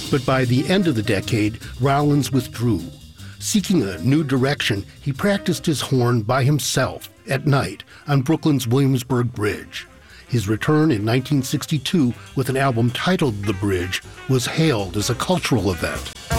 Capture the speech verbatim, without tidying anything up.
But by the end of the decade, Rollins withdrew. Seeking a new direction, he practiced his horn by himself at night on Brooklyn's Williamsburg Bridge. His return in nineteen sixty-two with an album titled The Bridge was hailed as a cultural event.